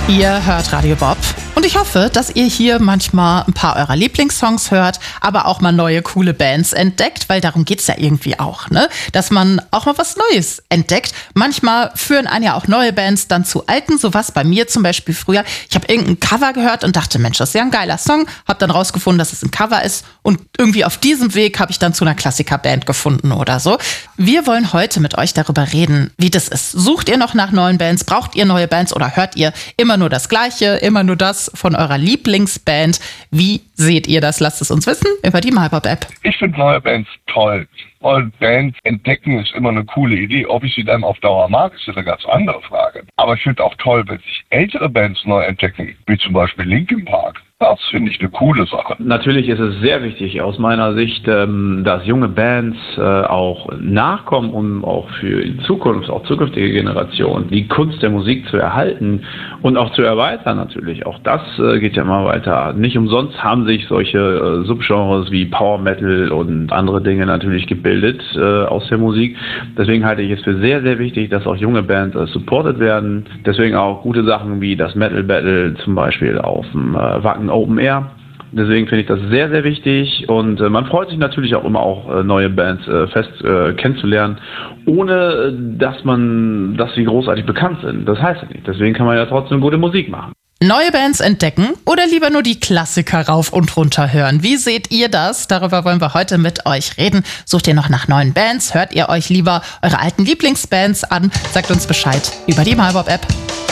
Ihr hört Radio Bob und ich hoffe, dass ihr hier manchmal ein paar eurer Lieblingssongs hört, aber auch mal neue coole Bands entdeckt, weil darum geht's ja irgendwie auch, ne? Dass man auch mal was Neues entdeckt. Manchmal führen einen ja auch neue Bands dann zu alten, so was bei mir zum Beispiel früher. Ich habe irgendein Cover gehört und dachte, Mensch, das ist ja ein geiler Song, habe dann rausgefunden, dass es ein Cover ist und irgendwie auf diesem Weg habe ich dann zu einer Klassikerband gefunden oder so. Wir wollen heute mit euch darüber reden, wie das ist. Sucht ihr noch nach neuen Bands? Braucht ihr neue Bands oder hört ihr immer nur das Gleiche, immer nur das von eurer Lieblingsband? Wie seht ihr das? Lasst es uns wissen über die MyBob-App. Ich finde neue Bands toll. Und Bands entdecken ist immer eine coole Idee. Ob ich sie dann auf Dauer mag, ist eine ganz andere Frage. Aber ich finde auch toll, wenn sich ältere Bands neu entdecken, wie zum Beispiel Linkin Park. Das finde ich eine coole Sache. Natürlich ist es sehr wichtig aus meiner Sicht, dass junge Bands auch nachkommen, um auch für die Zukunft, auch zukünftige Generationen, die Kunst der Musik zu erhalten und auch zu erweitern natürlich. Auch das geht ja immer weiter. Nicht umsonst haben sich solche Subgenres wie Power Metal und andere Dinge natürlich gebildet aus der Musik. Deswegen halte ich es für sehr, sehr wichtig, dass auch junge Bands supported werden. Deswegen auch gute Sachen wie das Metal Battle zum Beispiel auf dem Wacken Open Air. Deswegen finde ich das sehr, sehr wichtig und man freut sich natürlich auch immer neue Bands kennenzulernen, ohne dass sie großartig bekannt sind. Das heißt ja nicht. Deswegen kann man ja trotzdem gute Musik machen. Neue Bands entdecken oder lieber nur die Klassiker rauf und runter hören? Wie seht ihr das? Darüber wollen wir heute mit euch reden. Sucht ihr noch nach neuen Bands? Hört ihr euch lieber eure alten Lieblingsbands an? Sagt uns Bescheid über die MyBob-App.